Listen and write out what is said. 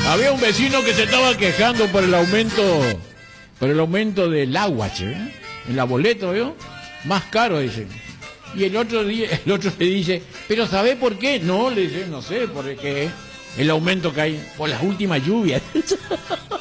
Había un vecino que se estaba quejando por el aumento del agua, che, ¿eh? En la boleta, ¿vio? Más caro, dice. Y el otro le dice, ¿pero sabe por qué? No, le dice, no sé, porque el aumento que hay por las últimas lluvias.